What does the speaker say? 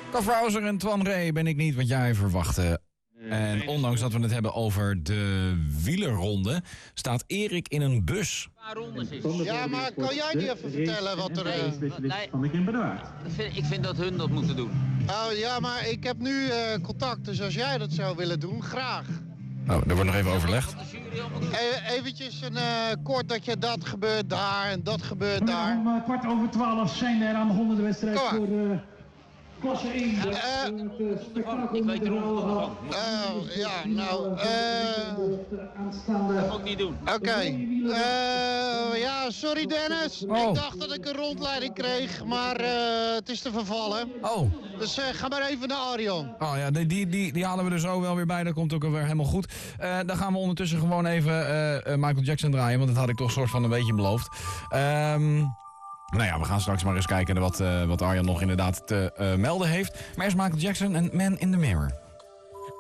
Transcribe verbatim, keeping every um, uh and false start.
Kafrauser en Twan Ray ben ik niet wat jij verwachtte. En ondanks dat we het hebben over de wielerronde, staat Erik in een bus. Ja, maar kan jij niet even vertellen wat er... Uh... Nee, ik vind dat hun dat moeten doen. Oh ja, maar ik heb nu uh, contact, dus als jij dat zou willen doen, graag. Nou, er wordt nog even overlegd. E eventjes een uh, kort dat je dat gebeurt daar en dat gebeurt daar. Om uh, kwart over twaalf zijn er aan de honderden wedstrijd voor... Uh... Klasse één, uh, het spektakel. Ik weet er ook uh, ja, nou, uh, dat moet ik niet doen. Oké, okay. uh, ja, sorry Dennis. Oh. Ik dacht dat ik een rondleiding kreeg, maar uh, het is te vervallen. Oh. Dus uh, ga maar even naar Arjan. Oh ja, die, die, die, die halen we er zo wel weer bij, dat komt ook weer helemaal goed. Uh, dan gaan we ondertussen gewoon even uh, Michael Jackson draaien, want dat had ik toch soort van een beetje beloofd. Um, Nou ja, we gaan straks maar eens kijken wat, uh, wat Arjan nog inderdaad te uh, melden heeft. Maar eerst Michael Jackson en Man in the Mirror.